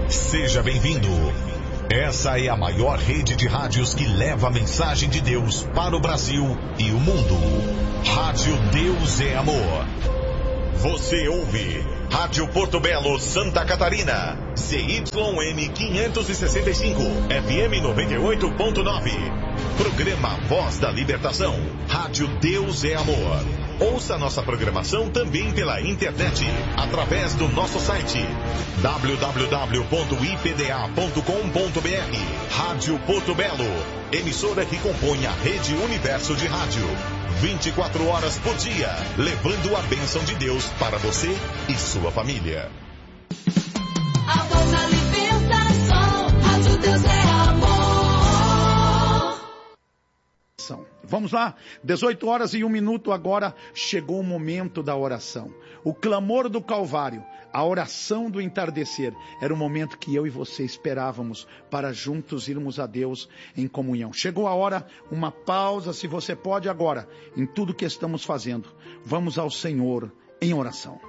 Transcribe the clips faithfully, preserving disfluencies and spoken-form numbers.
Seja bem-vindo. Essa é a maior rede de rádios que leva a mensagem de Deus para o Brasil e o mundo. Rádio Deus é Amor. Você ouve Rádio Porto Belo, Santa Catarina, C Y M quinhentos e sessenta e cinco, F M noventa e oito ponto nove. Programa Voz da Libertação. Rádio Deus é Amor. Ouça nossa programação também pela internet, através do nosso site w w w ponto i p d a ponto com ponto b r. Rádio Porto Belo, emissora que compõe a Rede Universo de Rádio. vinte e quatro horas por dia, levando a bênção de Deus para você e sua família. A voz da libertação, Rádio Deus é Amor. Vamos lá, dezoito horas e um minuto agora, chegou o momento da oração. O clamor do Calvário, a oração do entardecer, era o momento que eu e você esperávamos para juntos irmos a Deus em comunhão. Chegou a hora, uma pausa, se você pode agora, em tudo que estamos fazendo. Vamos ao Senhor em oração.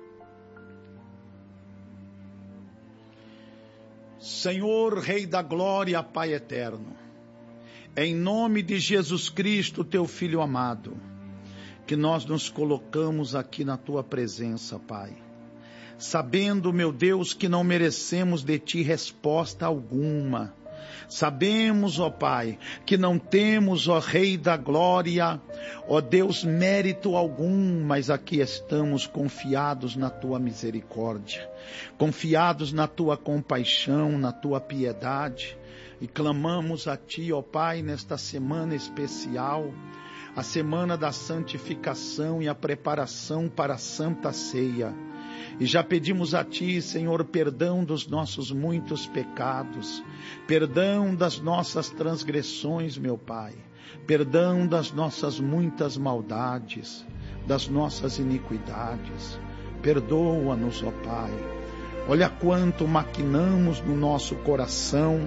Senhor, Rei da Glória, Pai eterno, em nome de Jesus Cristo, teu Filho amado, que nós nos colocamos aqui na tua presença, Pai, sabendo, meu Deus, que não merecemos de ti resposta alguma. Sabemos, ó Pai, que não temos, ó Rei da Glória, ó Deus, mérito algum, mas aqui estamos confiados na tua misericórdia, confiados na tua compaixão, na tua piedade, e clamamos a ti, ó Pai, nesta semana especial, a semana da santificação e a preparação para a Santa Ceia. E já pedimos a ti, Senhor, perdão dos nossos muitos pecados, perdão das nossas transgressões, meu Pai, perdão das nossas muitas maldades, das nossas iniquidades. Perdoa-nos, ó Pai. Olha quanto maquinamos no nosso coração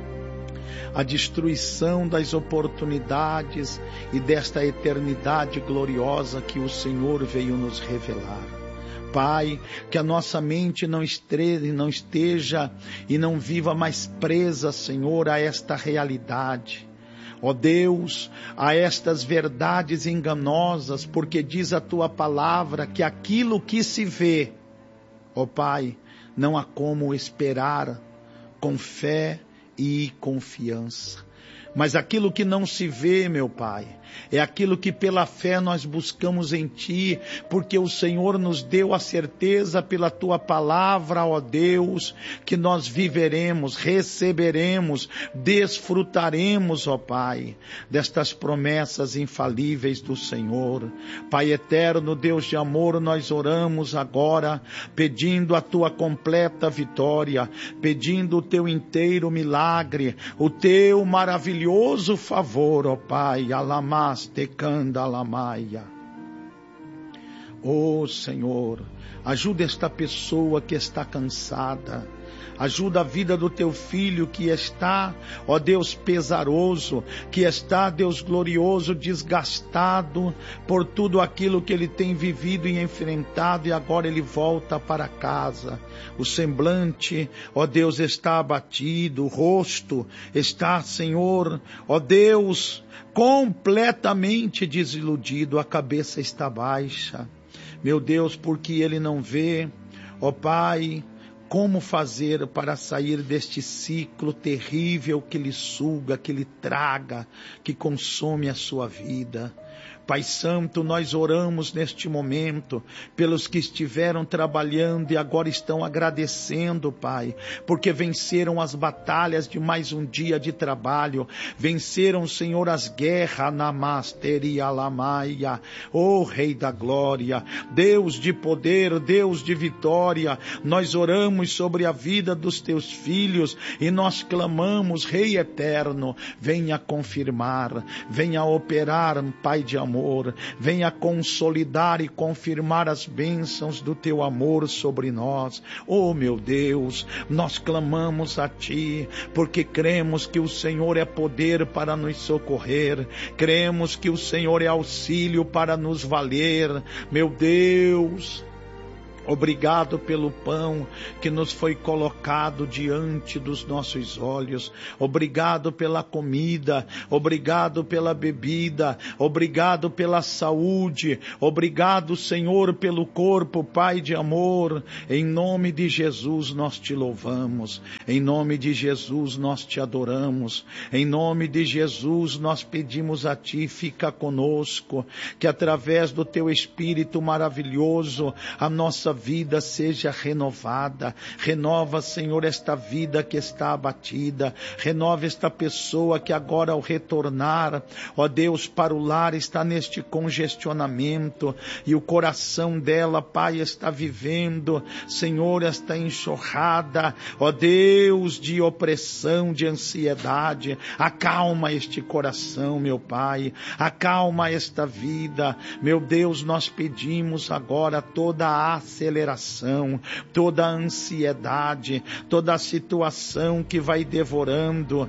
a destruição das oportunidades e desta eternidade gloriosa que o Senhor veio nos revelar. Pai, que a nossa mente não esteja, não esteja e não viva mais presa, Senhor, a esta realidade. Ó Deus, a estas verdades enganosas, porque diz a tua palavra que aquilo que se vê, ó Pai, não há como esperar com fé e confiança. Mas aquilo que não se vê, meu Pai, é aquilo que pela fé nós buscamos em Ti, porque o Senhor nos deu a certeza pela Tua palavra, ó Deus, que nós viveremos, receberemos, desfrutaremos, ó Pai, destas promessas infalíveis do Senhor. Pai eterno, Deus de amor, nós oramos agora, pedindo a Tua completa vitória, pedindo o Teu inteiro milagre, o Teu maravilhoso favor, ó Pai, alamá. Oh Senhor, ajuda esta pessoa que está cansada, ajuda a vida do teu filho que está, ó Deus, pesaroso, que está, Deus glorioso, desgastado por tudo aquilo que ele tem vivido e enfrentado, e agora ele volta para casa. O semblante, ó Deus, está abatido, o rosto está, Senhor, ó Deus, completamente desiludido, a cabeça está baixa. Meu Deus, porque ele não vê, ó Pai, como fazer para sair deste ciclo terrível que lhe suga, que lhe traga, que consome a sua vida. Pai Santo, nós oramos neste momento pelos que estiveram trabalhando e agora estão agradecendo, Pai, porque venceram as batalhas de mais um dia de trabalho, venceram, Senhor, as guerras, namasteria lamaia, ó Rei da Glória, Deus de poder, Deus de vitória, nós oramos sobre a vida dos teus filhos e nós clamamos, Rei eterno, venha confirmar, venha operar, Pai de amor, venha consolidar e confirmar as bênçãos do teu amor sobre nós. Oh meu Deus, nós clamamos a ti, porque cremos que o Senhor é poder para nos socorrer, cremos que o Senhor é auxílio para nos valer. Meu Deus, Obrigado pelo pão que nos foi colocado diante dos nossos olhos. Obrigado pela comida. Obrigado pela bebida. Obrigado pela saúde. Obrigado, Senhor, pelo corpo, Pai de amor. Em nome de Jesus nós te louvamos. Em nome de Jesus nós te adoramos. Em nome de Jesus nós pedimos a Ti, fica conosco, que através do Teu Espírito maravilhoso a nossa vida seja renovada. Renova, Senhor, esta vida que está abatida. Renova esta pessoa que agora ao retornar, ó Deus, para o lar está neste congestionamento e o coração dela, Pai, está vivendo, Senhor, esta enxurrada, ó Deus, de opressão, de ansiedade. Acalma este coração, meu Pai. Acalma esta vida. Meu Deus, nós pedimos agora toda a aceleração, toda a ansiedade, toda a situação que vai devorando.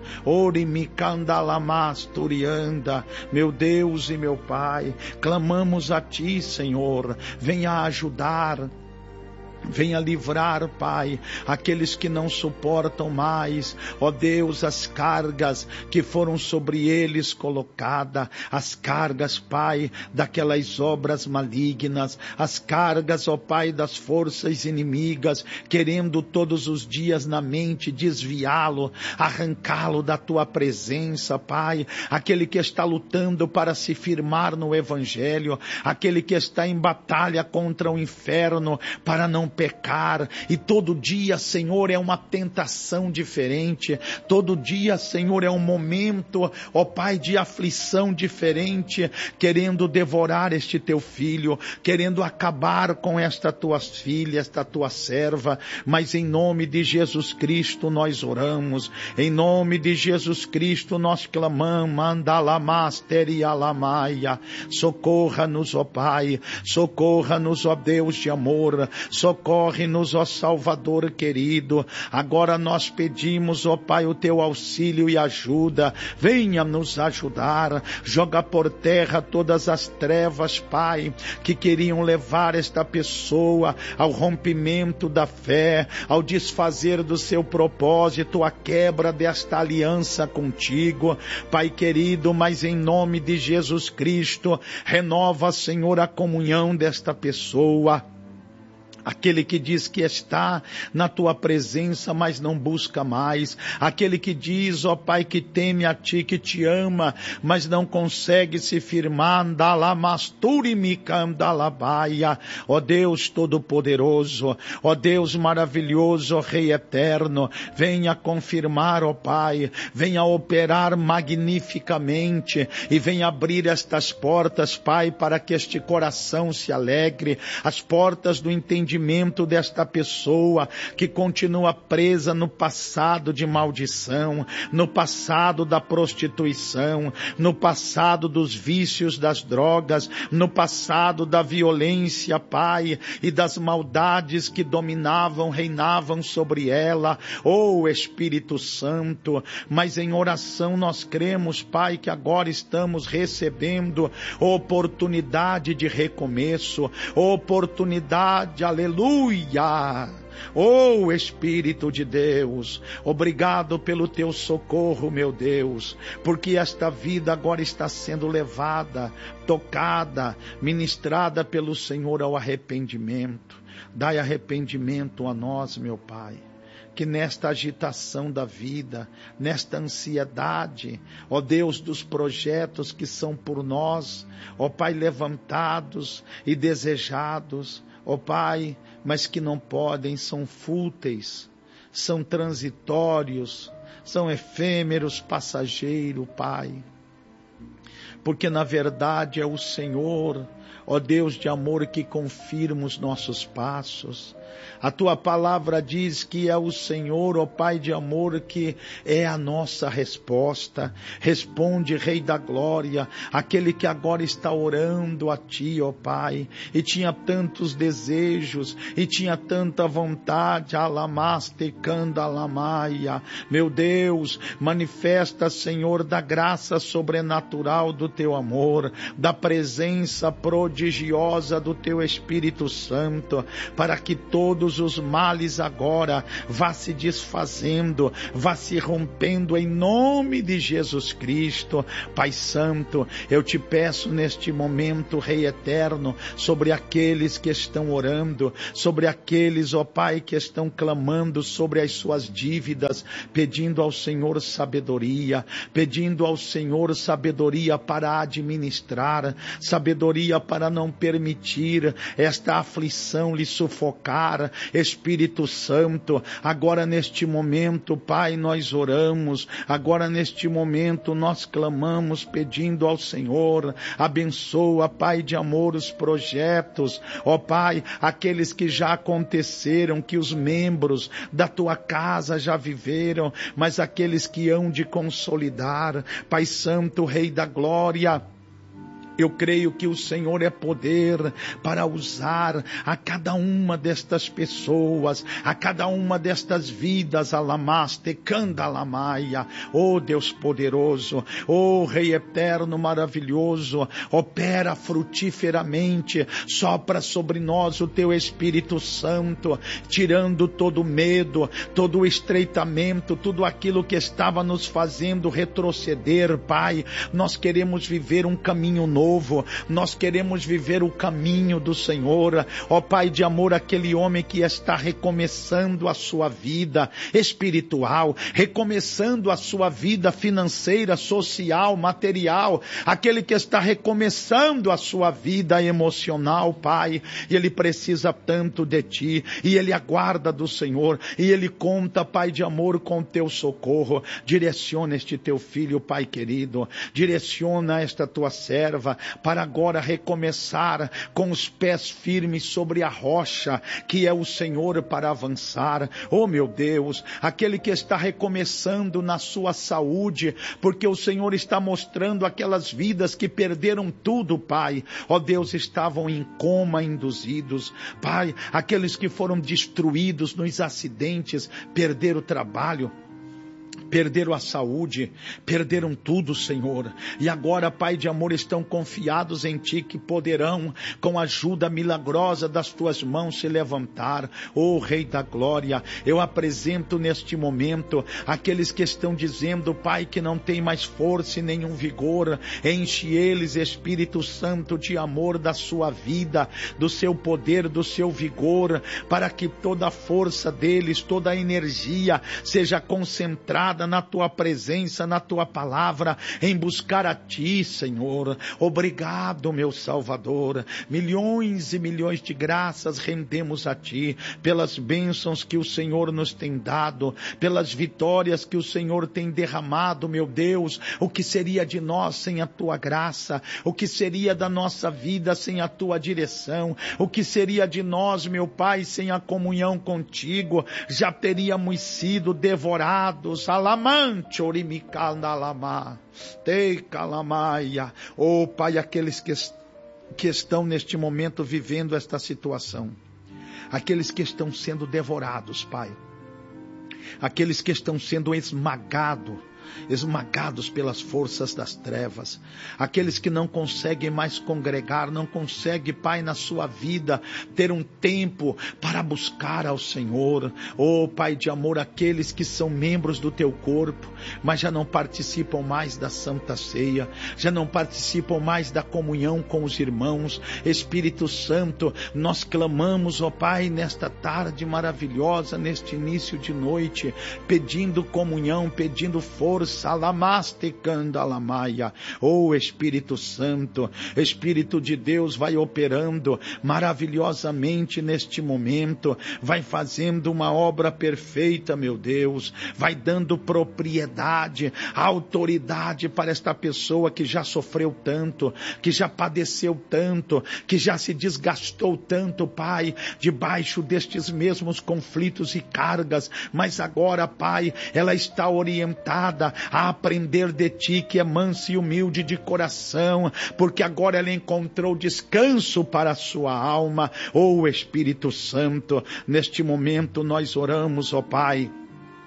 Orimicandalamas-turianda. Meu Deus e meu Pai, clamamos a Ti, Senhor, venha ajudar. Venha livrar, Pai, aqueles que não suportam mais, ó Deus, as cargas que foram sobre eles colocadas, as cargas, Pai, daquelas obras malignas, as cargas, ó Pai, das forças inimigas, querendo todos os dias na mente desviá-lo, arrancá-lo da Tua presença, Pai, aquele que está lutando para se firmar no Evangelho, aquele que está em batalha contra o inferno para não pecar, e todo dia, Senhor, é uma tentação diferente, todo dia, Senhor, é um momento, ó Pai, de aflição diferente, querendo devorar este Teu filho, querendo acabar com esta Tua filha, esta Tua serva, mas em nome de Jesus Cristo nós oramos, em nome de Jesus Cristo nós clamamos, mandalamasterialamaia, socorra-nos, ó Pai, socorra-nos, ó Deus de amor, socorra Socorre-nos, ó Salvador querido. Agora nós pedimos, ó Pai, o Teu auxílio e ajuda. Venha nos ajudar. Joga por terra todas as trevas, Pai, que queriam levar esta pessoa ao rompimento da fé, ao desfazer do seu propósito, à quebra desta aliança contigo. Pai querido, mas em nome de Jesus Cristo, renova, Senhor, a comunhão desta pessoa. Aquele que diz que está na Tua presença, mas não busca mais. Aquele que diz, ó Pai, que teme a Ti, que Te ama, mas não consegue se firmar. Ó Deus Todo-Poderoso, ó Deus maravilhoso, ó Rei Eterno, venha confirmar, ó Pai, venha operar magnificamente e venha abrir estas portas, Pai, para que este coração se alegre, as portas do entendimento desta pessoa que continua presa no passado de maldição, no passado da prostituição, no passado dos vícios das drogas, no passado da violência, Pai, e das maldades que dominavam, reinavam sobre ela. Oh Espírito Santo, mas em oração nós cremos, Pai, que agora estamos recebendo oportunidade de recomeço, oportunidade, aleluia, Aleluia! Oh Espírito de Deus, obrigado pelo Teu socorro, meu Deus, porque esta vida agora está sendo levada, tocada, ministrada pelo Senhor ao arrependimento. Dai arrependimento a nós, meu Pai, que nesta agitação da vida, nesta ansiedade, ó Deus, dos projetos que são por nós, ó Pai, levantados e desejados, ó Pai, mas que não podem, são fúteis, são transitórios, são efêmeros, passageiros, Pai. Porque na verdade é o Senhor, ó Deus de amor, que confirma os nossos passos. A Tua palavra diz que é o Senhor, ó Pai de amor, que é a nossa resposta. Responde, Rei da Glória, aquele que agora está orando a Ti, ó Pai, e tinha tantos desejos, e tinha tanta vontade, alamastecanda alamaia. Meu Deus, manifesta, Senhor, da graça sobrenatural sobrenatural do teu amor, da presença prodigiosa do teu Espírito Santo, para que todos os males agora vá se desfazendo, vá se rompendo em nome de Jesus Cristo. Pai Santo, eu te peço neste momento, Rei Eterno, sobre aqueles que estão orando, sobre aqueles, ó Pai, que estão clamando sobre as suas dívidas, pedindo ao Senhor sabedoria, pedindo ao Senhor sabedoria para administrar, sabedoria para não permitir esta aflição lhe sufocar. Espírito Santo, agora neste momento, Pai, nós oramos, agora neste momento nós clamamos pedindo ao Senhor, abençoa, Pai de amor, os projetos, ó Pai, aqueles que já aconteceram, que os membros da tua casa já viveram, mas aqueles que hão de consolidar. Pai Santo, Rei da Glória, eu creio que o Senhor é poder para usar a cada uma destas pessoas, a cada uma destas vidas, alamaste, candalamaia, oh Deus poderoso, oh Rei eterno maravilhoso, opera frutíferamente, sopra sobre nós o teu Espírito Santo, tirando todo o medo, todo o estreitamento, tudo aquilo que estava nos fazendo retroceder. Pai, nós queremos viver um caminho novo, Novo. Nós queremos viver o caminho do Senhor. Ó Pai de amor, aquele homem que está recomeçando a sua vida espiritual, recomeçando a sua vida financeira, social, material, aquele que está recomeçando a sua vida emocional, Pai, e ele precisa tanto de Ti, e ele aguarda do Senhor, e ele conta, Pai de amor, com teu socorro. Direciona este teu filho, Pai querido, direciona esta tua serva, para agora recomeçar com os pés firmes sobre a rocha, que é o Senhor, para avançar. Oh meu Deus, aquele que está recomeçando na sua saúde, porque o Senhor está mostrando aquelas vidas que perderam tudo, Pai. Ó Deus, estavam em coma induzidos, Pai, aqueles que foram destruídos nos acidentes, perderam o trabalho, perderam a saúde, perderam tudo, Senhor, e agora, Pai de amor, estão confiados em Ti, que poderão, com a ajuda milagrosa das Tuas mãos, se levantar. Oh Rei da Glória, eu apresento neste momento aqueles que estão dizendo, Pai, que não tem mais força e nenhum vigor. Enche eles, Espírito Santo, de amor da sua vida, do seu poder, do seu vigor, para que toda a força deles, toda a energia seja concentrada na Tua presença, na Tua palavra, em buscar a Ti, Senhor. Obrigado, meu Salvador. Milhões e milhões de graças rendemos a Ti, pelas bênçãos que o Senhor nos tem dado, pelas vitórias que o Senhor tem derramado, meu Deus. O que seria de nós sem a Tua graça? O que seria da nossa vida sem a Tua direção? O que seria de nós, meu Pai, sem a comunhão contigo? Já teríamos sido devorados. Alamante, orimicandalama, tei calamaia. Oh Pai, aqueles que, que estão neste momento vivendo esta situação, aqueles que estão sendo devorados, Pai, aqueles que estão sendo esmagados, esmagados pelas forças das trevas, aqueles que não conseguem mais congregar, não conseguem, Pai, na sua vida ter um tempo para buscar ao Senhor. Oh Pai de amor, aqueles que são membros do Teu corpo, mas já não participam mais da Santa Ceia, já não participam mais da comunhão com os irmãos. Espírito Santo, nós clamamos, ó Pai, nesta tarde maravilhosa, neste início de noite, pedindo comunhão, pedindo força. Oh Espírito Santo, Espírito de Deus, vai operando maravilhosamente neste momento, vai fazendo uma obra perfeita, meu Deus, vai dando propriedade, autoridade para esta pessoa que já sofreu tanto, que já padeceu tanto, que já se desgastou tanto, Pai, debaixo destes mesmos conflitos e cargas, mas agora, Pai, ela está orientada a aprender de Ti, que é manso e humilde de coração, porque agora ela encontrou descanso para a sua alma. Oh Espírito Santo, neste momento nós oramos, ó Pai,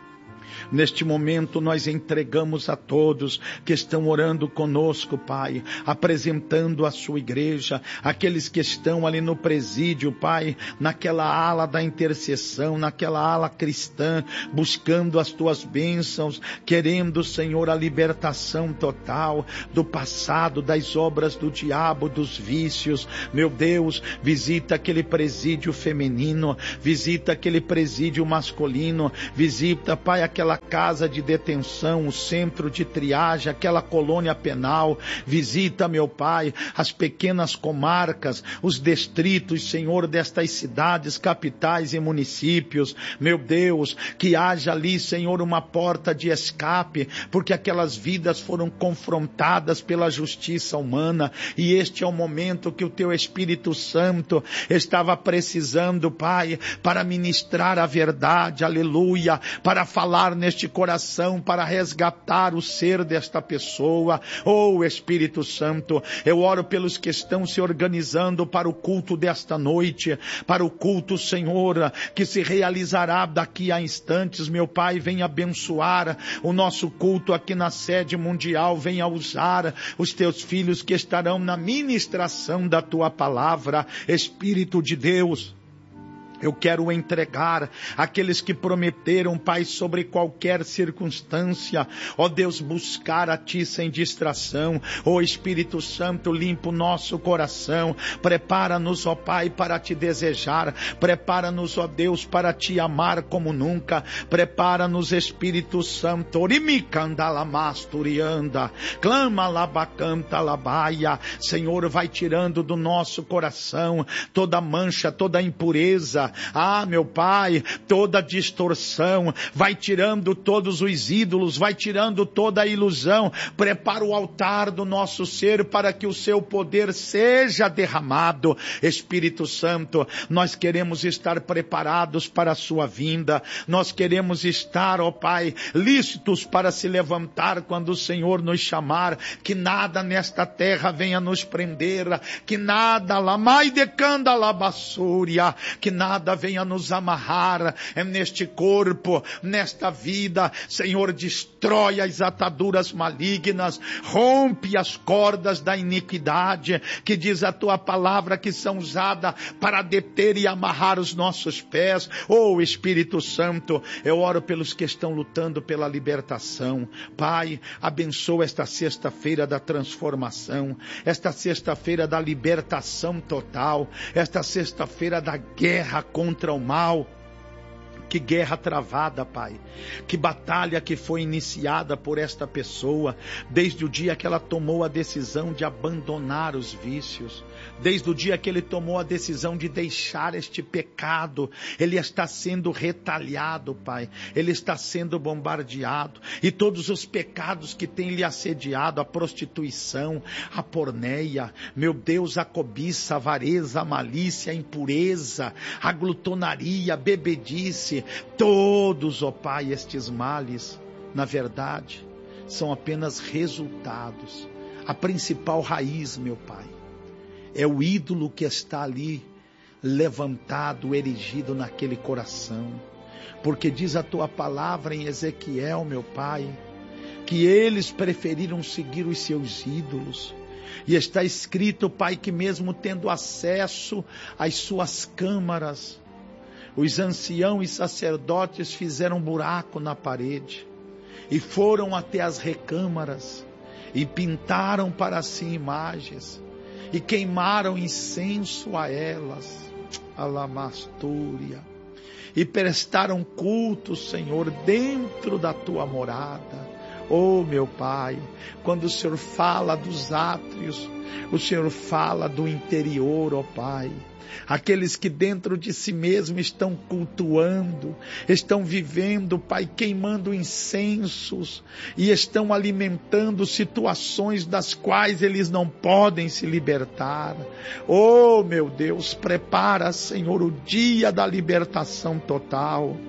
Neste momento nós entregamos a todos que estão orando conosco, Pai, apresentando a sua igreja, aqueles que estão ali no presídio, Pai, naquela ala da intercessão, naquela ala cristã, buscando as tuas bênçãos, querendo, Senhor, a libertação total do passado, das obras do diabo, dos vícios. Meu Deus, visita aquele presídio feminino, visita aquele presídio masculino, visita, Pai, aquela casa de detenção, o centro de triagem, aquela colônia penal. Visita, meu Pai, as pequenas comarcas, os distritos, Senhor, destas cidades, capitais e municípios. Meu Deus, que haja ali, Senhor, uma porta de escape, porque aquelas vidas foram confrontadas pela justiça humana, e este é o momento que o teu Espírito Santo estava precisando, Pai, para ministrar a verdade, aleluia, para falar neste coração, para resgatar o ser desta pessoa. Oh, Espírito Santo, eu oro pelos que estão se organizando para o culto desta noite, para o culto, Senhor, que se realizará daqui a instantes. Meu Pai, venha abençoar o nosso culto aqui na sede mundial, venha usar os teus filhos que estarão na ministração da tua palavra. Espírito de Deus, eu quero entregar aqueles que prometeram, Pai, sobre qualquer circunstância, ó Deus, buscar a Ti sem distração. Ó Espírito Santo, limpa o nosso coração, prepara-nos, ó Pai, para Te desejar, prepara-nos, ó Deus, para Te amar como nunca, prepara-nos, Espírito Santo, orimicandalamastorianda, clama labacanta labaia. Senhor, vai tirando do nosso coração toda mancha, toda impureza. Ah, meu Pai, toda distorção, vai tirando todos os ídolos, vai tirando toda a ilusão. Prepara o altar do nosso ser para que o seu poder seja derramado. Espírito Santo, nós queremos estar preparados para a sua vinda, nós queremos estar, ó Pai, lícitos para se levantar quando o Senhor nos chamar. Que nada nesta terra venha nos prender, que nada, lamai decanda labassúria, que nada venha nos amarrar é neste corpo, nesta vida. Senhor, destrói as ataduras malignas, rompe as cordas da iniquidade, que diz a tua palavra que são usadas para deter e amarrar os nossos pés. Oh, Espírito Santo, eu oro pelos que estão lutando pela libertação. Pai, abençoa esta sexta-feira da transformação, esta sexta-feira da libertação total, esta sexta-feira da guerra contra o mal. Que guerra travada, Pai, que batalha que foi iniciada por esta pessoa, desde o dia que ela tomou a decisão de abandonar os vícios, desde o dia que ele tomou a decisão de deixar este pecado. Ele está sendo retalhado, Pai, ele está sendo bombardeado, e todos os pecados que têm lhe assediado, a prostituição, a porneia, meu Deus, a cobiça, a avareza, a malícia, a impureza, a glutonaria, a bebedice, todos, ó Pai, estes males, na verdade, são apenas resultados. A principal raiz, meu Pai, é o ídolo que está ali levantado, erigido naquele coração. Porque diz a tua palavra em Ezequiel, meu Pai, que eles preferiram seguir os seus ídolos. E está escrito, Pai, que mesmo tendo acesso às suas câmaras, os anciãos e sacerdotes fizeram um buraco na parede e foram até as recâmaras e pintaram para si imagens e queimaram incenso a elas, alamastúria, e prestaram culto, Senhor, dentro da tua morada. Oh, meu Pai, quando o Senhor fala dos átrios, o Senhor fala do interior, ó Pai. Aqueles que dentro de si mesmo estão cultuando, estão vivendo, Pai, queimando incensos e estão alimentando situações das quais eles não podem se libertar. Oh, meu Deus, prepara, Senhor, o dia da libertação total.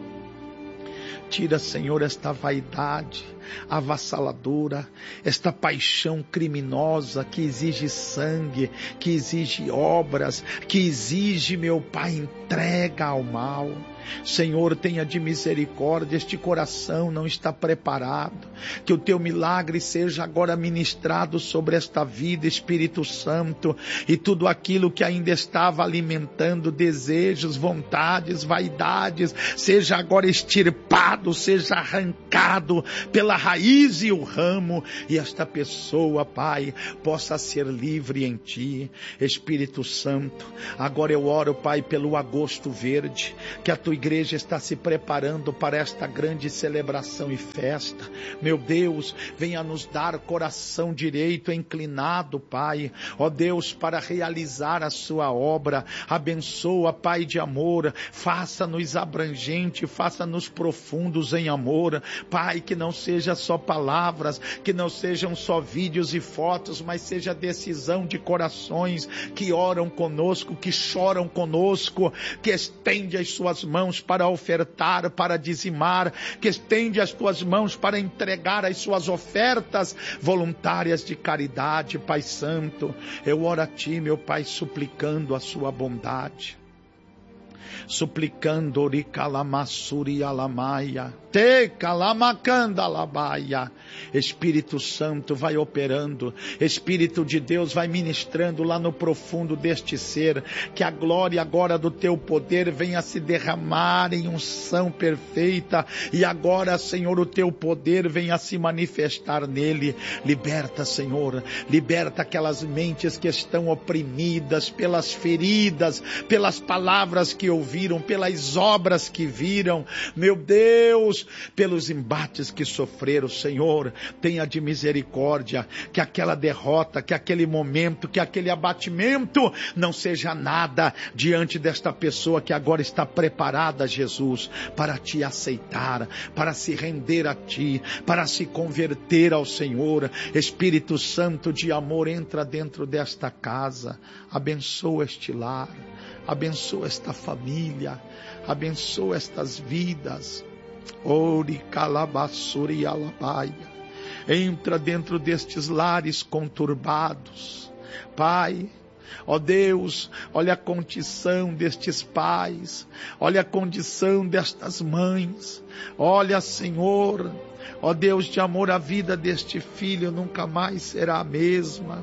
Tira, Senhor, esta vaidade avassaladora, esta paixão criminosa que exige sangue, que exige obras, que exige, meu Pai, entrega ao mal. Senhor, tenha de misericórdia, este coração não está preparado, que o teu milagre seja agora ministrado sobre esta vida, Espírito Santo, e tudo aquilo que ainda estava alimentando desejos, vontades, vaidades, seja agora extirpado, seja arrancado pela raiz e o ramo, e esta pessoa, Pai, possa ser livre em Ti. Espírito Santo, agora eu oro, Pai, pelo agosto verde, que a Tua igreja está se preparando para esta grande celebração e festa. Meu Deus, venha nos dar coração direito, inclinado, Pai, ó Deus, para realizar a Sua obra. Abençoa, Pai de amor, faça-nos abrangente, faça-nos profundos em amor, Pai, que não seja só palavras, que não sejam só vídeos e fotos, mas seja decisão de corações que oram conosco, que choram conosco, que estende as suas mãos para ofertar, para dizimar, que estende as tuas mãos para entregar as suas ofertas voluntárias de caridade. Pai Santo, eu oro a Ti, meu Pai, suplicando a sua bondade, suplicando oricalamassuri alamaia, te calamacanda alabaia. Espírito Santo vai operando, Espírito de Deus vai ministrando lá no profundo deste ser, que a glória agora do teu poder venha se derramar em unção perfeita, e agora, Senhor, o teu poder venha se manifestar nele. Liberta, Senhor, liberta aquelas mentes que estão oprimidas pelas feridas, pelas palavras que ouviram, pelas obras que viram, meu Deus, pelos embates que sofreram. Senhor, tenha de misericórdia, que aquela derrota, que aquele momento, que aquele abatimento não seja nada diante desta pessoa que agora está preparada, Jesus, para Te aceitar, para se render a Ti, para se converter ao Senhor. Espírito Santo de amor, entra dentro desta casa, abençoa este lar, abençoa esta família, abençoa estas vidas. Ori calabassuri alabaia. Entra dentro destes lares conturbados, Pai. Ó Deus, olha a condição destes pais, olha a condição destas mães, olha, Senhor, ó Deus de amor, a vida deste filho nunca mais será a mesma.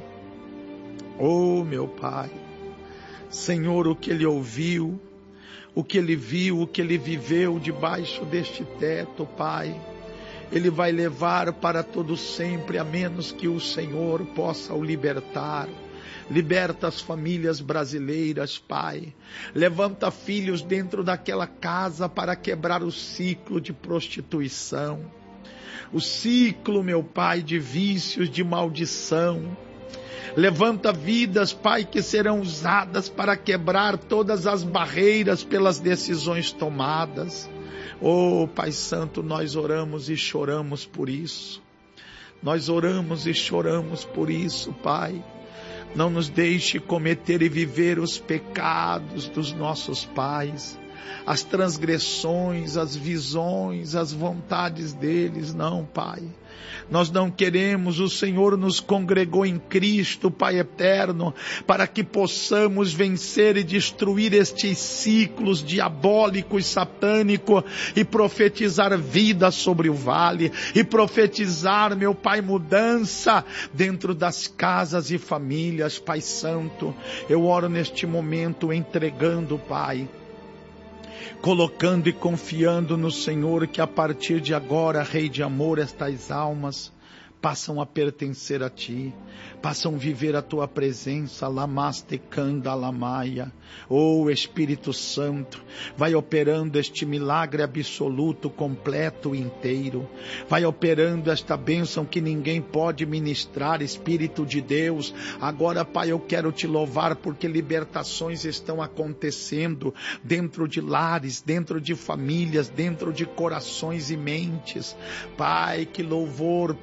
Oh, meu Pai, Senhor, o que ele ouviu, o que ele viu, o que ele viveu debaixo deste teto, Pai, ele vai levar para todo sempre, a menos que o Senhor possa o libertar. Liberta as famílias brasileiras, Pai. Levanta filhos dentro daquela casa para quebrar o ciclo de prostituição, o ciclo, meu Pai, de vícios, de maldição. Levanta vidas, Pai, que serão usadas para quebrar todas as barreiras pelas decisões tomadas. Oh, Pai Santo, nós oramos e choramos por isso. Nós oramos e choramos por isso, Pai. Não nos deixe cometer e viver os pecados dos nossos pais, as transgressões, as visões, as vontades deles. Não, Pai. Nós não queremos, o Senhor nos congregou em Cristo, Pai eterno, para que possamos vencer e destruir estes ciclos diabólicos, satânicos, e profetizar vida sobre o vale, e profetizar, meu Pai, mudança dentro das casas e famílias. Pai Santo, eu oro neste momento entregando, Pai, colocando e confiando no Senhor, que a partir de agora, Rei de amor, estas almas passam a pertencer a Ti, passam a viver a Tua presença. Lamaste canda lamaia. Oh, Espírito Santo, vai operando este milagre absoluto, completo e inteiro. Vai operando esta bênção que ninguém pode ministrar, Espírito de Deus. Agora, Pai, eu quero Te louvar porque libertações estão acontecendo dentro de lares, dentro de famílias, dentro de corações e mentes. Pai, que louvor, Pai, temos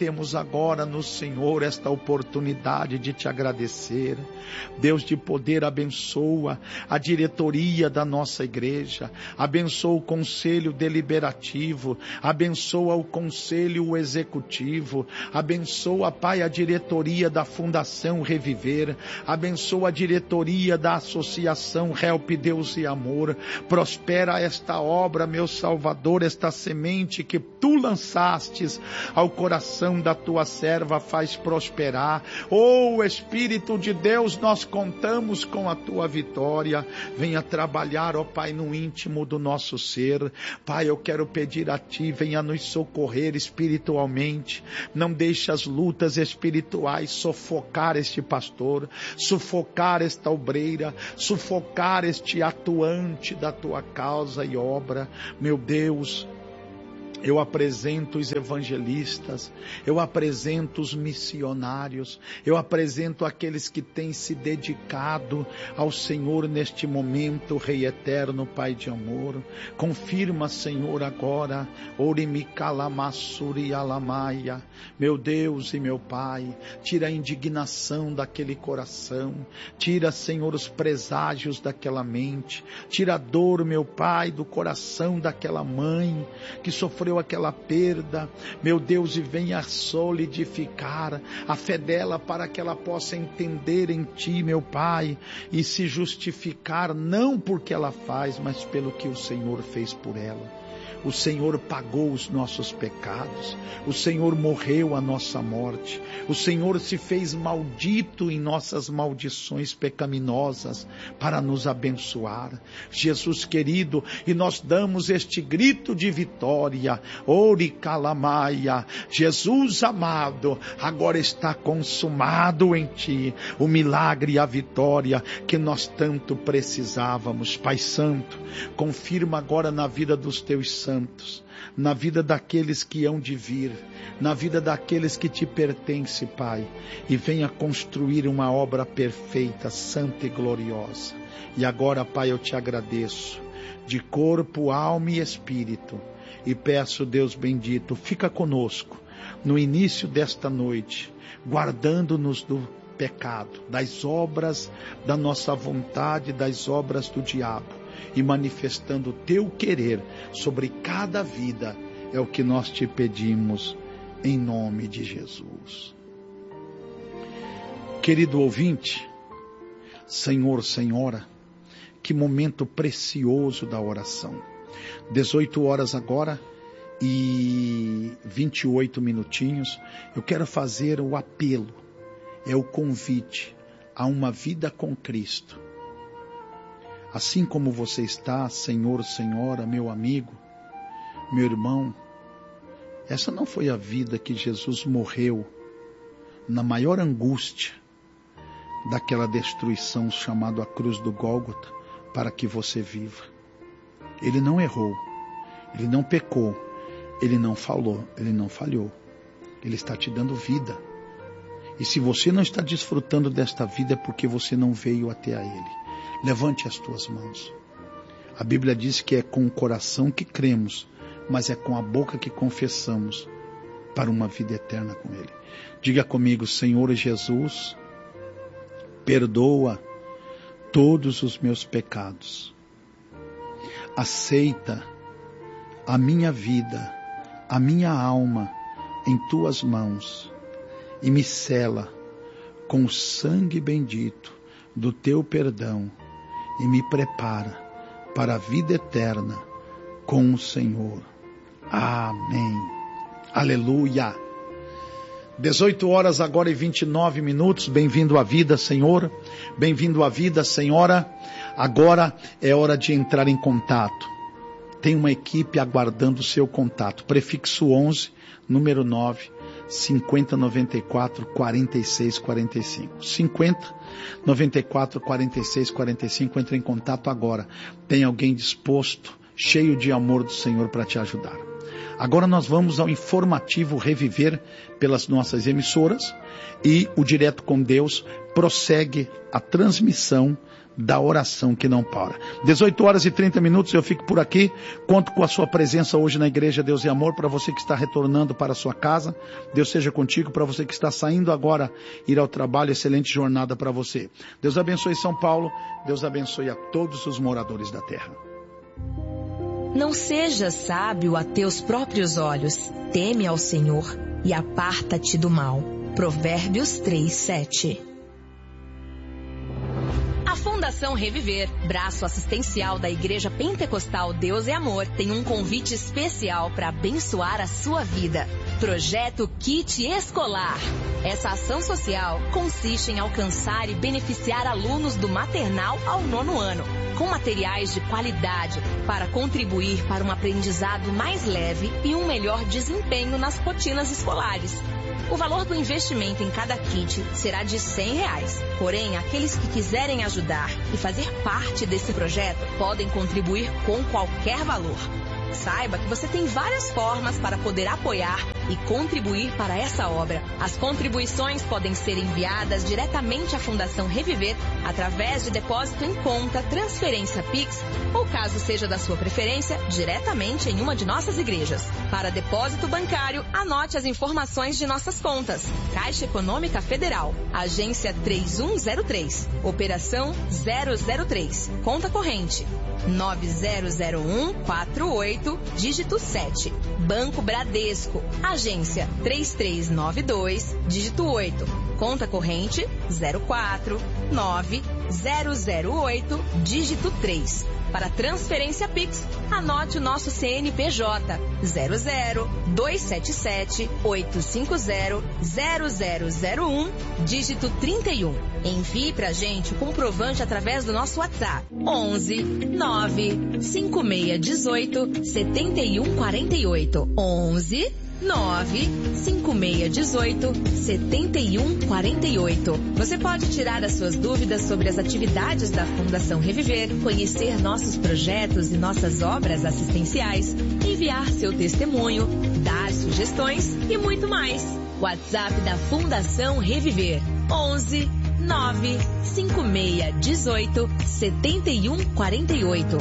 temos agora no Senhor esta oportunidade de te agradecer. Deus de poder, abençoa a diretoria da nossa igreja, abençoa o conselho deliberativo, abençoa o conselho executivo, abençoa, Pai, a diretoria da Fundação Reviver, abençoa a diretoria da Associação Help Deus e Amor. Prospera esta obra, meu Salvador, esta semente que tu lançastes ao coração da tua serva, faz prosperar. Oh, Espírito de Deus, nós contamos com a tua vitória. Venha trabalhar, ó Pai, no íntimo do nosso ser. Pai, eu quero pedir a ti, venha nos socorrer espiritualmente. Não deixe as lutas espirituais sufocar este pastor, sufocar esta obreira, sufocar este atuante da tua causa e obra. Meu Deus, eu apresento os evangelistas, eu apresento os missionários, eu apresento aqueles que têm se dedicado ao Senhor neste momento, Rei eterno, Pai de amor. Confirma, Senhor, agora, Orimikalamasuri Alamaia, meu Deus e meu Pai, tira a indignação daquele coração, tira, Senhor, os preságios daquela mente, tira a dor, meu Pai, do coração daquela mãe que sofreu aquela perda, meu Deus, e venha solidificar a fé dela para que ela possa entender em ti, meu Pai, e se justificar não porque ela faz, mas pelo que o Senhor fez por ela. O Senhor pagou os nossos pecados, o Senhor morreu a nossa morte, o Senhor se fez maldito em nossas maldições pecaminosas para nos abençoar. Jesus querido, e nós damos este grito de vitória, Oricalamaia, Jesus amado, agora está consumado em ti o milagre e a vitória que nós tanto precisávamos. Pai Santo, confirma agora na vida dos teus santos, santos, na vida daqueles que hão de vir, na vida daqueles que te pertencem, Pai, e venha construir uma obra perfeita, santa e gloriosa. E agora, Pai, eu te agradeço, de corpo, alma e espírito, e peço, Deus bendito, fica conosco, no início desta noite, guardando-nos do pecado, das obras da nossa vontade, das obras do diabo, e manifestando o teu querer sobre cada vida, é o que nós te pedimos, em nome de Jesus. Querido ouvinte, Senhor, Senhora, que momento precioso da oração. dezoito horas agora e vinte e oito minutinhos, eu quero fazer o apelo, é o convite a uma vida com Cristo. Assim como você está, Senhor, Senhora, meu amigo, meu irmão, essa não foi a vida que Jesus morreu na maior angústia daquela destruição chamada a cruz do Gólgota para que você viva. Ele não errou, ele não pecou, ele não falou, ele não falhou. Ele está te dando vida. E se você não está desfrutando desta vida é porque você não veio até a Ele. Levante as tuas mãos. A Bíblia diz que é com o coração que cremos, mas é com a boca que confessamos para uma vida eterna com Ele. Diga comigo, Senhor Jesus, perdoa todos os meus pecados. Aceita a minha vida, a minha alma em tuas mãos e me sela com o sangue bendito do teu perdão e me prepara para a vida eterna com o Senhor. Amém. Aleluia. dezoito horas agora e vinte e nove minutos. Bem-vindo à vida, Senhor. Bem-vindo à vida, Senhora. Agora é hora de entrar em contato. Tem uma equipe aguardando o seu contato. Prefixo onze, número nove, cinquenta, noventa e quatro, quarenta e seis, quarenta e cinco. cinquenta, noventa e quatro, quarenta e seis, quarenta e cinco. Entre em contato agora. Tem alguém disposto, cheio de amor do Senhor para te ajudar. Agora nós vamos ao informativo Reviver pelas nossas emissoras e o Direto com Deus prossegue a transmissão da oração que não para. dezoito horas e trinta minutos, eu fico por aqui. Conto com a sua presença hoje na Igreja Deus e Amor. Para você que está retornando para a sua casa, Deus seja contigo. Para você que está saindo agora, ir ao trabalho, excelente jornada para você. Deus abençoe São Paulo. Deus abençoe a todos os moradores da terra. Não sejas sábio a teus próprios olhos. Teme ao Senhor e aparta-te do mal. Provérbios três, sete. A Fundação Reviver, braço assistencial da Igreja Pentecostal Deus é Amor, tem um convite especial para abençoar a sua vida. Projeto Kit Escolar. Essa ação social consiste em alcançar e beneficiar alunos do maternal ao nono ano, com materiais de qualidade para contribuir para um aprendizado mais leve e um melhor desempenho nas rotinas escolares. O valor do investimento em cada kit será de cem reais. Porém, aqueles que quiserem ajudar e fazer parte desse projeto podem contribuir com qualquer valor. Saiba que você tem várias formas para poder apoiar e contribuir para essa obra. As contribuições podem ser enviadas diretamente à Fundação Reviver através de depósito em conta, transferência Pix ou, caso seja da sua preferência, diretamente em uma de nossas igrejas. Para depósito bancário, anote as informações de nossas contas. Caixa Econômica Federal, Agência três um zero três, Operação zero zero três, Conta Corrente nove zero zero um quatro oito, dígito sete. Banco Bradesco, Agência três três nove dois, dígito oito. Conta corrente zero quatro nove zero zero oito, dígito três. Para transferência Pix, anote o nosso C N P J zero zero dois sete sete oito cinco zero zero zero zero um, dígito trinta e um. Envie pra gente o comprovante através do nosso WhatsApp onze nove cinco seis um oito sete um quatro oito onze nove cinco seis um oito sete um quatro oito. Você pode tirar as suas dúvidas sobre as atividades da Fundação Reviver, conhecer nossos projetos e nossas obras assistenciais, enviar seu testemunho, dar sugestões e muito mais. WhatsApp da Fundação Reviver onze nove cinco seis um oito sete um quatro oito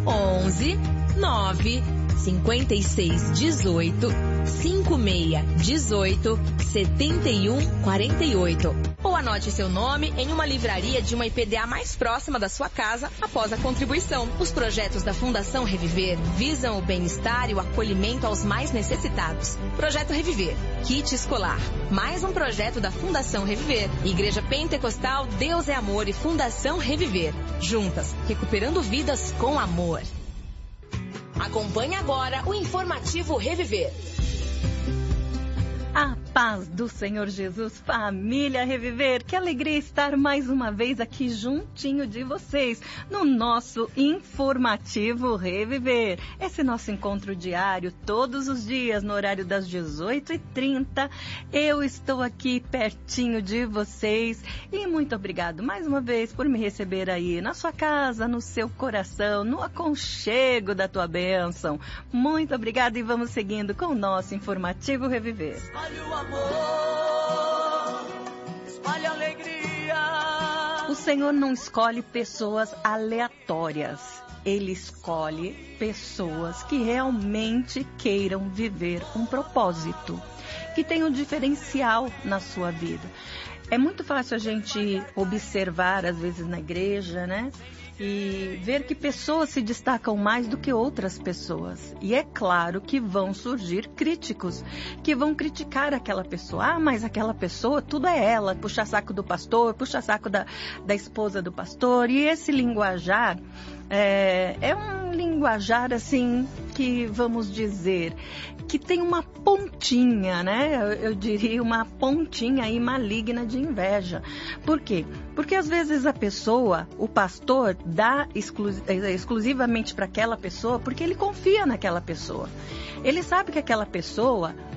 onze nove cinco seis um oito cinco seis um oito sete um quatro oito. Ou anote seu nome em uma livraria de uma I P D A mais próxima da sua casa após a contribuição. Os projetos da Fundação Reviver visam o bem-estar e o acolhimento aos mais necessitados. Projeto Reviver, Kit Escolar. Mais um projeto da Fundação Reviver, Igreja Pentecostal Deus é Amor e Fundação Reviver. Juntas, recuperando vidas com amor. Acompanhe agora o informativo Reviver. A paz do Senhor Jesus, família Reviver, que alegria estar mais uma vez aqui juntinho de vocês no nosso informativo Reviver. Esse nosso encontro diário, todos os dias, no horário das dezoito e trinta. Eu estou aqui pertinho de vocês e muito obrigado mais uma vez por me receber aí na sua casa, no seu coração, no aconchego da tua bênção. Muito obrigada e vamos seguindo com o nosso informativo Reviver. Espalhe o amor, espalhe a alegria. O Senhor não escolhe pessoas aleatórias. Ele escolhe pessoas que realmente queiram viver um propósito, que tenham um diferencial na sua vida. É muito fácil a gente observar, às vezes, na igreja, né? E ver que pessoas se destacam mais do que outras pessoas. E é claro que vão surgir críticos, que vão criticar aquela pessoa. Ah, mas aquela pessoa, tudo é ela. Puxa saco do pastor, puxa saco da, da esposa do pastor. E esse linguajar é, é um linguajar, assim, que vamos dizer, que tem uma pontinha, né? Eu, eu diria uma pontinha aí maligna de inveja. Por quê? Porque às vezes a pessoa, o pastor, dá exclu- exclusivamente para aquela pessoa porque ele confia naquela pessoa. Ele sabe que aquela pessoa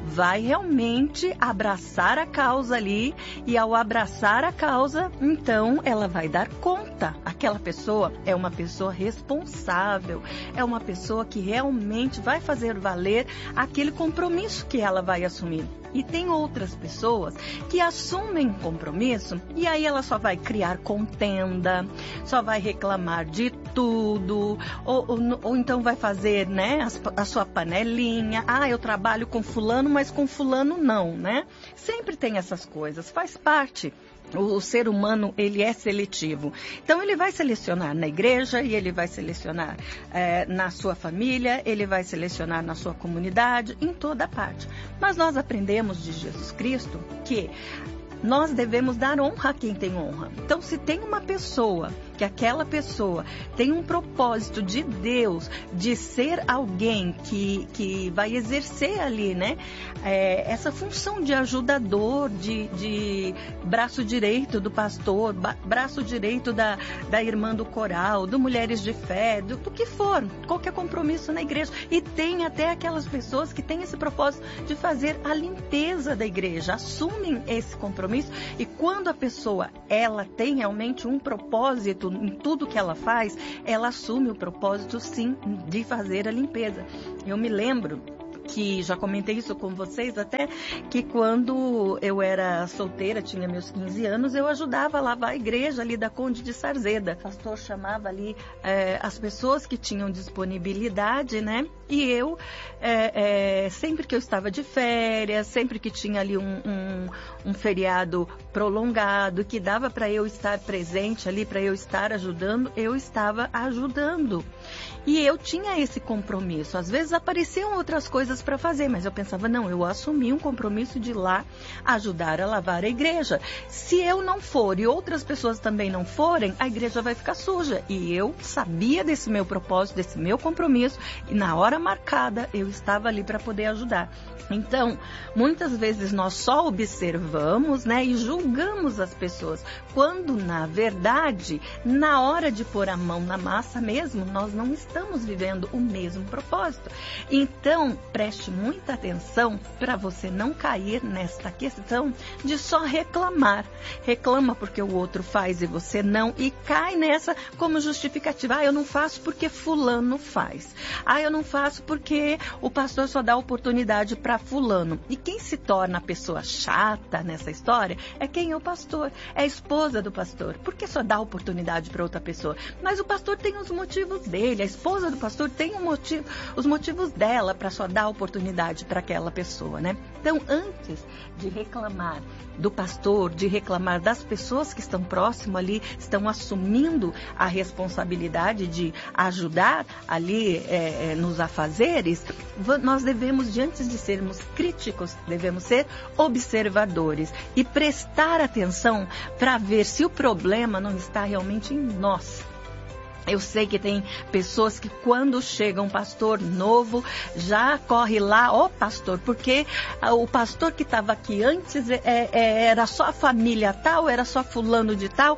vai realmente abraçar a causa ali, e ao abraçar a causa, então ela vai dar conta. Aquela pessoa é uma pessoa responsável, é uma pessoa que realmente vai fazer valer aquele compromisso que ela vai assumir. E tem outras pessoas que assumem compromisso e aí ela só vai criar contenda, só vai reclamar de tudo, ou, ou, ou então vai fazer, né, a, a sua panelinha. Ah, eu trabalho com fulano, mas com fulano não, né? Sempre tem essas coisas, faz parte. O, o ser humano, ele é seletivo. Então, ele vai selecionar na igreja e ele vai selecionar é, na sua família, ele vai selecionar na sua comunidade, em toda parte. Mas nós aprendemos de Jesus Cristo que nós devemos dar honra a quem tem honra. Então, se tem uma pessoa, que aquela pessoa tem um propósito de Deus, de ser alguém que, que vai exercer ali, né, é, essa função de ajudador, de, de braço direito do pastor, ba, braço direito da, da irmã do coral, do Mulheres de Fé, do, do que for, qualquer compromisso na igreja. E tem até aquelas pessoas que têm esse propósito de fazer a limpeza da igreja, assumem esse compromisso. E quando a pessoa, ela tem realmente um propósito em tudo que ela faz, ela assume o propósito, sim, de fazer a limpeza. Eu me lembro que já comentei isso com vocês até, que quando eu era solteira, tinha meus quinze anos, eu ajudava a lavar a igreja ali da Conde de Sarzeda. O pastor chamava ali é, as pessoas que tinham disponibilidade, né? E eu, é, é, sempre que eu estava de férias, sempre que tinha ali um, um, um feriado prolongado, que dava para eu estar presente ali, para eu estar ajudando, eu estava ajudando. E eu tinha esse compromisso. Às vezes apareciam outras coisas para fazer, mas eu pensava, não, eu assumi um compromisso de ir lá ajudar a lavar a igreja. Se eu não for e outras pessoas também não forem, a igreja vai ficar suja. E eu sabia desse meu propósito, desse meu compromisso, e na hora marcada eu estava ali para poder ajudar. Então, muitas vezes nós só observamos, né, e julgamos as pessoas, quando na verdade, na hora de pôr a mão na massa mesmo, nós não estamos vivendo o mesmo propósito. Então, preste muita atenção para você não cair nesta questão de só reclamar. Reclama porque o outro faz e você não, e cai nessa como justificativa. Ah, eu não faço porque fulano faz. Ah, eu não faço porque o pastor só dá oportunidade para fulano. E quem se torna a pessoa chata nessa história é quem é o pastor, é a esposa do pastor. Por que só dá oportunidade para outra pessoa? Mas o pastor tem os motivos dele, a esposa do pastor tem um motivo, os motivos dela para só dar oportunidade para aquela pessoa, né? Então, antes de reclamar do pastor, de reclamar das pessoas que estão próximo ali, estão assumindo a responsabilidade de ajudar ali é, é, nos afazeres, nós devemos, diante de sermos críticos, devemos ser observadores e prestar atenção para ver se o problema não está realmente em nós. Eu sei que tem pessoas que quando chega um pastor novo, já corre lá, ó, pastor, porque o pastor que estava aqui antes é, é, era só a família tal, era só fulano de tal,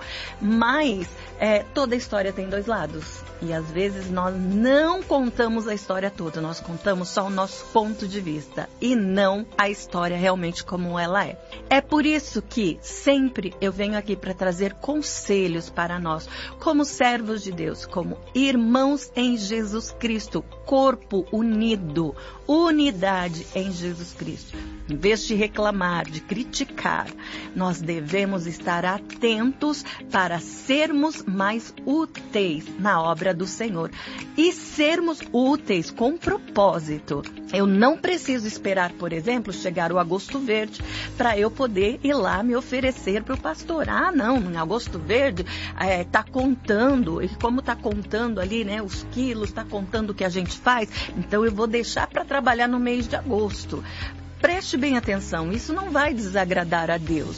mas é, toda história tem dois lados. E às vezes nós não contamos a história toda, nós contamos só o nosso ponto de vista e não a história realmente como ela é. É por isso que sempre eu venho aqui para trazer conselhos para nós, como servos de Deus, como irmãos em Jesus Cristo, corpo unido, unidade em Jesus Cristo. Em vez de reclamar, de criticar, nós devemos estar atentos para sermos mais úteis na obra do Senhor e sermos úteis com propósito. Eu não preciso esperar, por exemplo, chegar o agosto verde para eu poder ir lá me oferecer para o pastor. Ah, não, em agosto verde está é, contando, e como está contando ali, né, os quilos, está contando o que a gente faz, então eu vou deixar para trabalhar no mês de agosto. Preste bem atenção, isso não vai desagradar a Deus,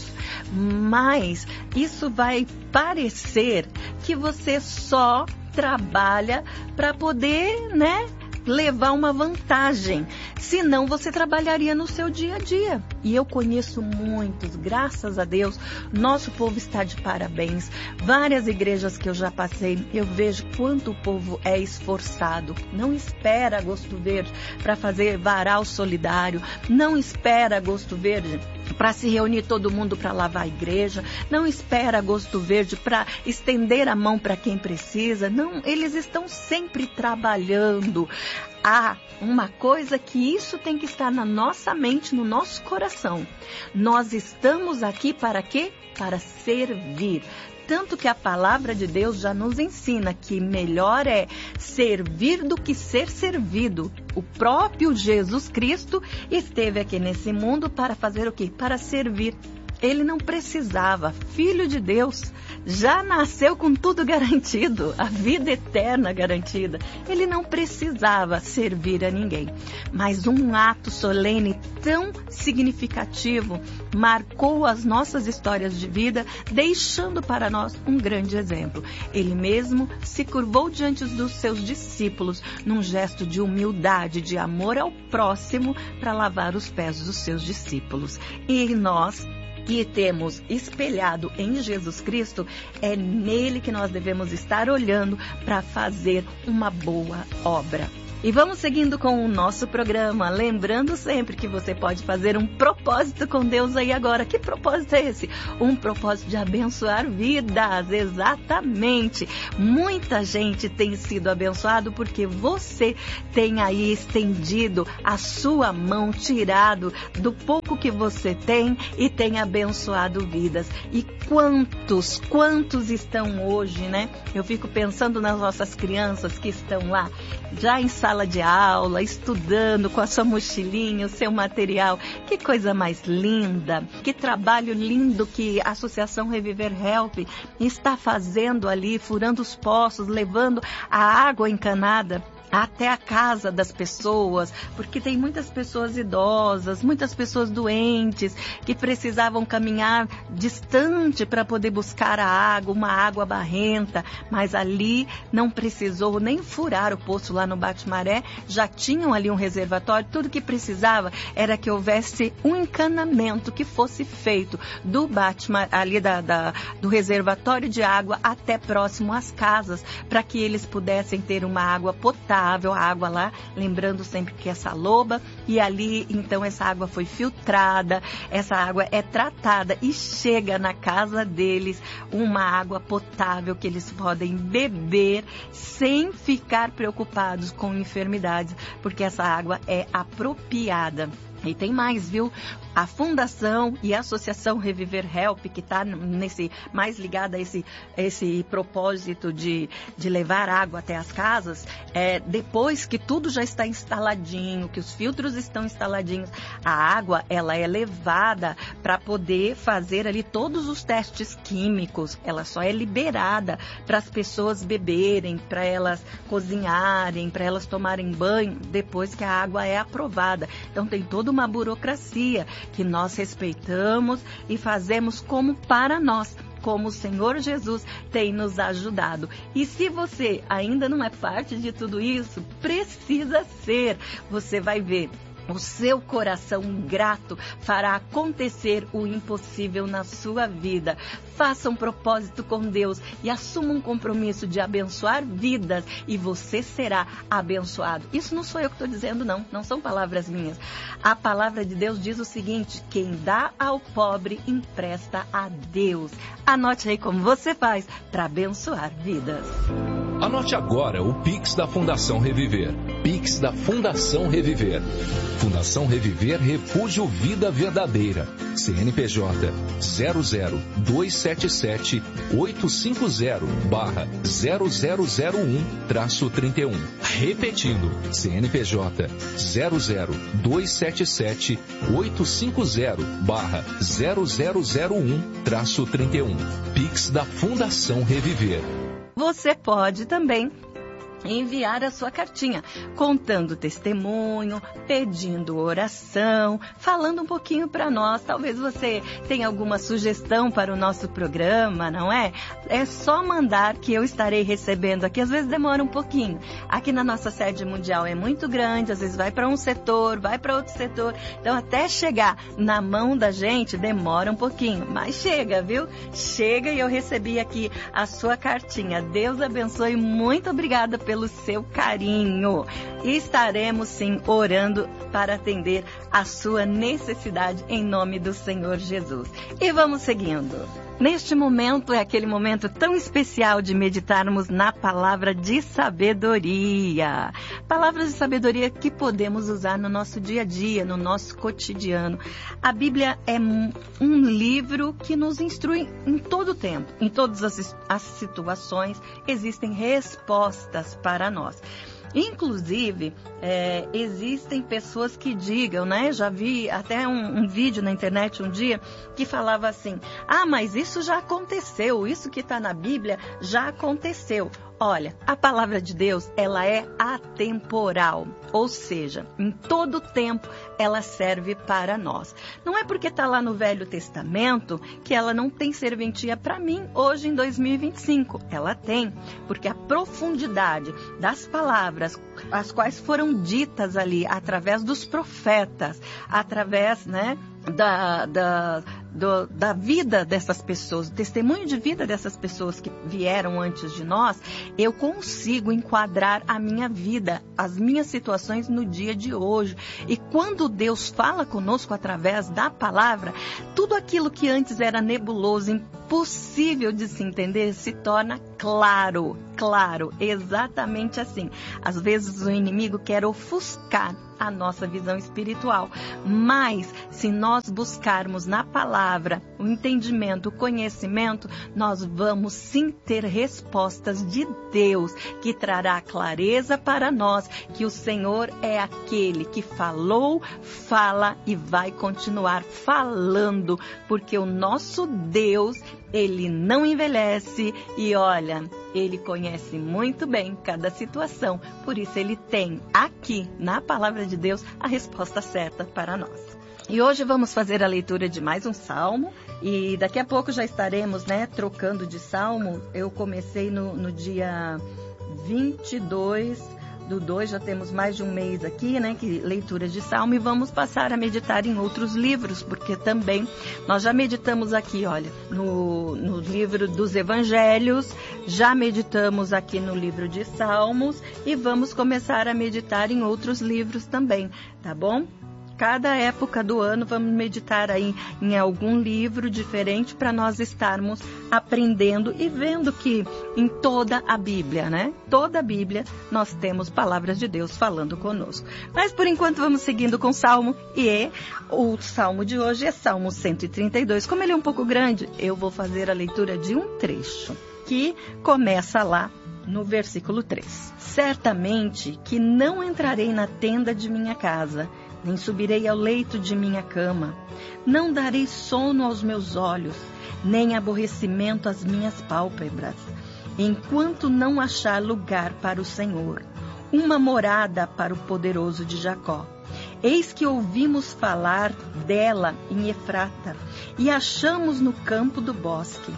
mas isso vai parecer que você só trabalha para poder, né, levar uma vantagem. Senão você trabalharia no seu dia a dia. E eu conheço muitos, graças a Deus, nosso povo está de parabéns. Várias igrejas que eu já passei, eu vejo quanto o povo é esforçado. Não espera agosto verde para fazer varal solidário. Não espera agosto verde para se reunir todo mundo para lavar a igreja. Não espera agosto verde para estender a mão para quem precisa. Não, eles estão sempre trabalhando. Há uma coisa que isso tem que estar na nossa mente, no nosso coração. Nós estamos aqui para quê? Para servir. Tanto que a palavra de Deus já nos ensina que melhor é servir do que ser servido. O próprio Jesus Cristo esteve aqui nesse mundo para fazer o quê? Para servir. Ele não precisava, filho de Deus, já nasceu com tudo garantido, a vida eterna garantida. Ele não precisava servir a ninguém. Mas um ato solene tão significativo marcou as nossas histórias de vida, deixando para nós um grande exemplo. Ele mesmo se curvou diante dos seus discípulos num gesto de humildade, de amor ao próximo, para lavar os pés dos seus discípulos. E nós, que temos espelhado em Jesus Cristo, é nele que nós devemos estar olhando para fazer uma boa obra. E vamos seguindo com o nosso programa, lembrando sempre que você pode fazer um propósito com Deus aí agora. Que propósito é esse? Um propósito de abençoar vidas, exatamente. Muita gente tem sido abençoado porque você tem aí estendido a sua mão, tirado do pouco que você tem e tem abençoado vidas. E quantos, quantos estão hoje, né? Eu fico pensando nas nossas crianças que estão lá, já em sala de aula, estudando com a sua mochilinha, o seu material. Que coisa mais linda, que trabalho lindo que a Associação Reviver Help está fazendo ali, furando os poços, levando a água encanada até a casa das pessoas, porque tem muitas pessoas idosas, muitas pessoas doentes, que precisavam caminhar distante para poder buscar a água, uma água barrenta, mas ali não precisou nem furar o poço lá no Bate-Maré, já tinham ali um reservatório, tudo que precisava era que houvesse um encanamento que fosse feito do Bate-Maré, ali da, da, do reservatório de água até próximo às casas, para que eles pudessem ter uma água potável, a água lá, lembrando sempre que essa loba, e ali então essa água foi filtrada, essa água é tratada e chega na casa deles uma água potável que eles podem beber sem ficar preocupados com enfermidades, porque essa água é apropriada. E tem mais, viu? A Fundação e a Associação Reviver Help, que está nesse, mais ligada a esse, esse propósito de, de levar água até as casas, é, depois que tudo já está instaladinho, que os filtros estão instaladinhos, a água ela é levada para poder fazer ali todos os testes químicos. Ela só é liberada para as pessoas beberem, para elas cozinharem, para elas tomarem banho, depois que a água é aprovada. Então tem toda uma burocracia que nós respeitamos e fazemos como para nós, como o Senhor Jesus tem nos ajudado. E se você ainda não é parte de tudo isso, precisa ser. Você vai ver, o seu coração grato fará acontecer o impossível na sua vida. Faça um propósito com Deus e assuma um compromisso de abençoar vidas e você será abençoado. Isso não sou eu que estou dizendo, não. Não são palavras minhas. A palavra de Deus diz o seguinte: quem dá ao pobre empresta a Deus. Anote aí como você faz para abençoar vidas. Anote agora o Pix da Fundação Reviver. Pix da Fundação Reviver. Fundação Reviver Refúgio Vida Verdadeira. C N P J zero zero dois sete sete oito cinco zero barra zero zero zero um traço trinta e um. Repetindo, C N P J zero zero dois sete sete oito cinco zero barra zero zero zero um traço trinta e um. Pix da Fundação Reviver. Você pode também enviar a sua cartinha, contando testemunho, pedindo oração, falando um pouquinho para nós. Talvez você tenha alguma sugestão para o nosso programa, não é? É só mandar que eu estarei recebendo aqui. Às vezes demora um pouquinho. Aqui na nossa sede mundial é muito grande, às vezes vai para um setor, vai para outro setor. Então até chegar na mão da gente demora um pouquinho, mas chega, viu? Chega e eu recebi aqui a sua cartinha. Deus abençoe, muito obrigada pelo seu carinho. E estaremos sim orando para atender a sua necessidade em nome do Senhor Jesus. E vamos seguindo. Neste momento é aquele momento tão especial de meditarmos na palavra de sabedoria. Palavras de sabedoria que podemos usar no nosso dia a dia, no nosso cotidiano. A Bíblia é um livro que nos instrui em todo o tempo, em todas as, as situações, existem respostas para nós. Inclusive, é, existem pessoas que digam, né? Já vi até um, um vídeo na internet um dia que falava assim: ah, mas isso já aconteceu, isso que está na Bíblia já aconteceu. Olha, a palavra de Deus, ela é atemporal, ou seja, em todo tempo ela serve para nós. Não é porque está lá no Velho Testamento que ela não tem serventia para mim hoje em dois mil e vinte e cinco. Ela tem, porque a profundidade das palavras, as quais foram ditas ali através dos profetas, através, né, da, da, do, da vida dessas pessoas, o testemunho de vida dessas pessoas que vieram antes de nós, eu consigo enquadrar a minha vida, as minhas situações no dia de hoje. E quando Deus fala conosco através da palavra, tudo aquilo que antes era nebuloso, impossível de se entender, se torna claro, claro, exatamente assim. Às vezes o inimigo quer ofuscar a nossa visão espiritual, mas se nós buscarmos na palavra o entendimento, o conhecimento, nós vamos sim ter respostas de Deus, que trará clareza para nós, que o Senhor é aquele que falou, fala e vai continuar falando, porque o nosso Deus, Ele não envelhece e olha, Ele conhece muito bem cada situação, por isso Ele tem aqui na palavra de Deus a resposta certa para nós. E hoje vamos fazer a leitura de mais um salmo e daqui a pouco já estaremos, né, trocando de salmo. Eu comecei no, no dia vinte e dois do dois, já temos mais de um mês aqui, né, que leitura de salmo, e vamos passar a meditar em outros livros, porque também nós já meditamos aqui, olha, no, no livro dos Evangelhos, já meditamos aqui no livro de Salmos e vamos começar a meditar em outros livros também, tá bom? Cada época do ano vamos meditar aí em algum livro diferente para nós estarmos aprendendo e vendo que em toda a Bíblia, né? Toda a Bíblia nós temos palavras de Deus falando conosco. Mas por enquanto vamos seguindo com o Salmo e é, o Salmo de hoje é Salmo cento e trinta e dois. Como ele é um pouco grande, eu vou fazer a leitura de um trecho que começa lá no versículo três. Certamente que não entrarei na tenda de minha casa, nem subirei ao leito de minha cama. Não darei sono aos meus olhos, nem aborrecimento às minhas pálpebras, enquanto não achar lugar para o Senhor, uma morada para o poderoso de Jacó. Eis que ouvimos falar dela em Efrata, e achamos no campo do bosque.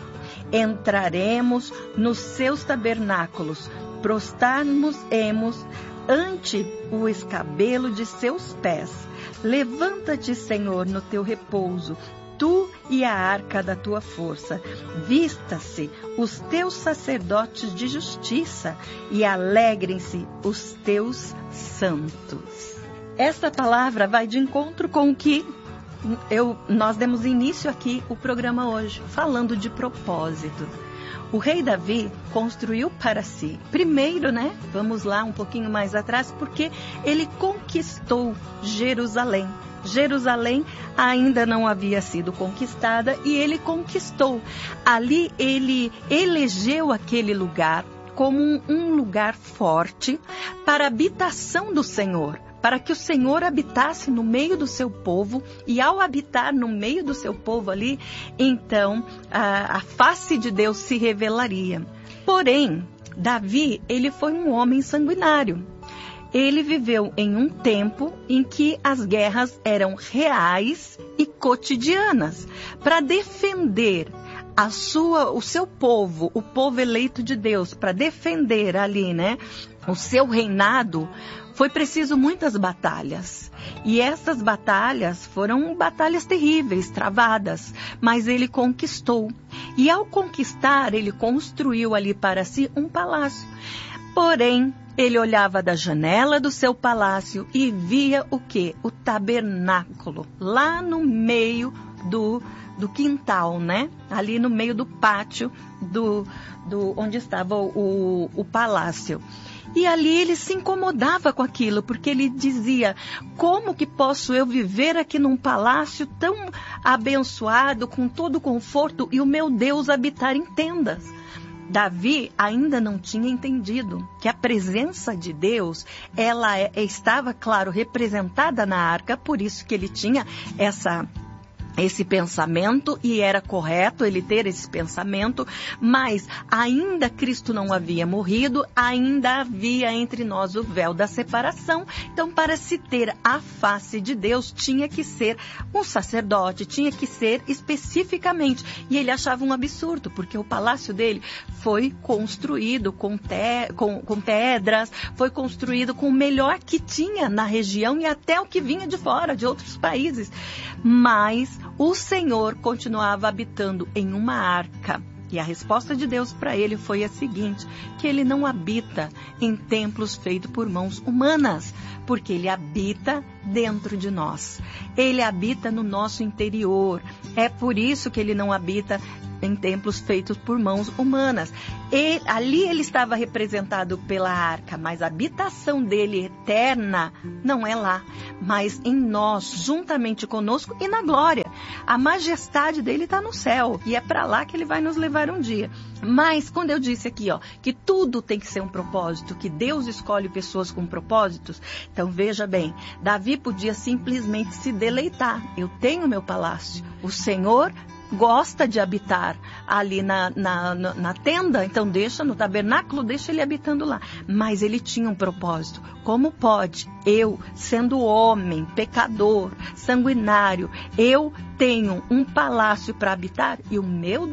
Entraremos nos seus tabernáculos, prostrar-nos-emos ante o escabelo de seus pés. Levanta-te, Senhor, no teu repouso, tu e a arca da tua força. Vista-se os teus sacerdotes de justiça e alegrem-se os teus santos. Esta palavra vai de encontro com o que eu, nós demos início aqui o programa hoje, falando de propósito. O rei Davi construiu para si, primeiro, né? Vamos lá um pouquinho mais atrás, porque ele conquistou Jerusalém. Jerusalém ainda não havia sido conquistada e ele conquistou. Ali ele elegeu aquele lugar como um, um lugar forte para a habitação do Senhor, para que o Senhor habitasse no meio do seu povo, e ao habitar no meio do seu povo ali, então a, a face de Deus se revelaria. Porém, Davi, ele foi um homem sanguinário. Ele viveu em um tempo em que as guerras eram reais e cotidianas. Para defender a sua, o seu povo, o povo eleito de Deus, para defender ali, né, o seu reinado, foi preciso muitas batalhas. E essas batalhas foram batalhas terríveis, travadas, mas ele conquistou. E ao conquistar, ele construiu ali para si um palácio. Porém, ele olhava da janela do seu palácio e via o quê? O tabernáculo, lá no meio do, do quintal, né? Ali no meio do pátio do, do, onde estava o, o palácio. E ali ele se incomodava com aquilo, porque ele dizia, como que posso eu viver aqui num palácio tão abençoado, com todo o conforto, e o meu Deus habitar em tendas? Davi ainda não tinha entendido que a presença de Deus, ela é, estava, claro, representada na arca, por isso que ele tinha essa... esse pensamento, e era correto ele ter esse pensamento, mas ainda Cristo não havia morrido, ainda havia entre nós o véu da separação. Então, para se ter a face de Deus, tinha que ser um sacerdote, tinha que ser especificamente. E ele achava um absurdo, porque o palácio dele foi construído com, te, com, com pedras, foi construído com o melhor que tinha na região e até o que vinha de fora, de outros países. Mas o Senhor continuava habitando em uma arca. E a resposta de Deus para ele foi a seguinte, que ele não habita em templos feitos por mãos humanas, porque ele habita dentro de nós. Ele habita no nosso interior. É por isso que ele não habita em templos feitos por mãos humanas. E, ali ele estava representado pela arca, mas a habitação dele eterna não é lá, mas em nós, juntamente conosco e na glória. A majestade dele está no céu e é para lá que ele vai nos levar um dia. Mas quando eu disse aqui, ó, que tudo tem que ser um propósito, que Deus escolhe pessoas com propósitos, então veja bem, Davi podia simplesmente se deleitar. Eu tenho meu palácio, o Senhor gosta de habitar ali na, na, na, na tenda, então deixa no tabernáculo, deixa ele habitando lá. Mas ele tinha um propósito. Como pode eu, sendo homem, pecador, sanguinário, eu tenho um palácio para habitar e o meu